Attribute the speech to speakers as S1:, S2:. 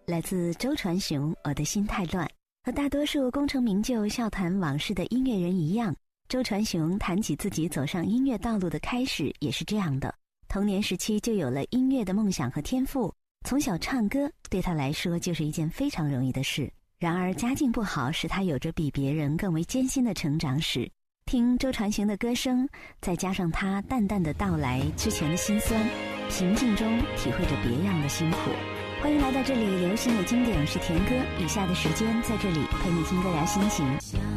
S1: 来自周传雄《我的心太乱》。和大多数功成名就、笑谈往事的音乐人一样，周传雄谈起自己走上音乐道路的开始也是这样的。童年时期就有了音乐的梦想和天赋，从小唱歌对他来说就是一件非常容易的事。然而家境不好使他有着比别人更为艰辛的成长史。听周传雄的歌声，再加上他淡淡的道来之前的辛酸，平静中体会着别样的辛苦。欢迎来到这里，流行的经典是田歌，以下的时间在这里陪你听歌聊心情。